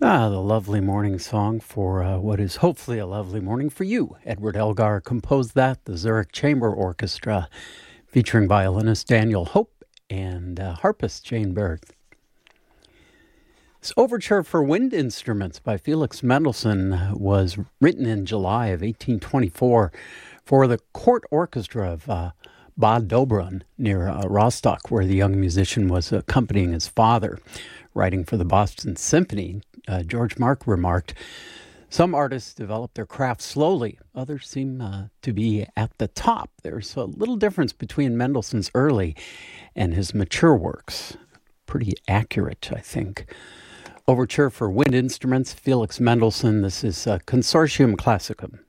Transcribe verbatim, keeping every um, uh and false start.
Ah, the lovely morning song for uh, what is hopefully a lovely morning for you. Edward Elgar composed that, the Zurich Chamber Orchestra, featuring violinist Daniel Hope and uh, harpist Jane Berg. This overture for wind instruments by Felix Mendelssohn was written in July of eighteen twenty-four for the court orchestra of uh, Bad Dobrun near uh, Rostock, where the young musician was accompanying his father. Writing for the Boston Symphony, uh, George Mark remarked, "Some artists develop their craft slowly. Others seem uh, to be at the top. There's a little difference between Mendelssohn's early and his mature works." Pretty accurate, I think. Overture for wind instruments, Felix Mendelssohn. This is uh, Consortium Classicum.